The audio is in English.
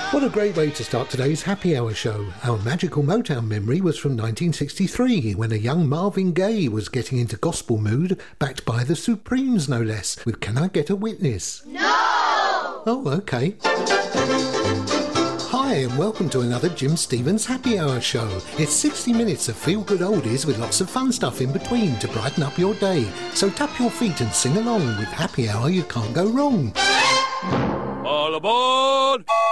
What a great way to start today's Happy Hour show. Our magical Motown memory was from 1963, when a young Marvin Gaye was getting into gospel mood, backed by the Supremes no less, with Can I Get a Witness? No! Oh, okay. Hi and welcome to another Jim Stevens Happy Hour show. It's 60 minutes of feel-good oldies with lots of fun stuff in between to brighten up your day. So tap your feet and sing along with Happy Hour, you can't go wrong. All aboard!